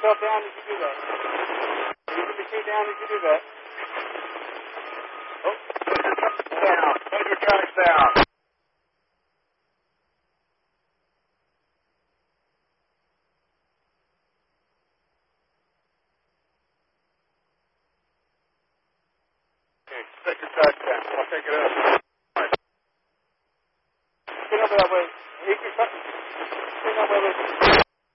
yourself down as you do that. You put your feet down as you do that. Oh, down. Put your tracks down. Okay, set your tracks down. I'll take it up. All right. Get over that way. Get that way.